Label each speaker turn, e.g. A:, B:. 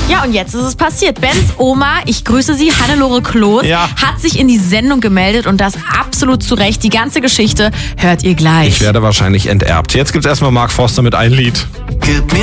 A: Ja, und jetzt ist es passiert. Bens Oma, ich grüße Sie, Hannelore Kloß, hat sich in die Sendung gemeldet und das absolut zu Recht. Die ganze Geschichte hört ihr gleich.
B: Ich werde wahrscheinlich enterbt. Jetzt gibt's erstmal Mark Forster mit einem Lied.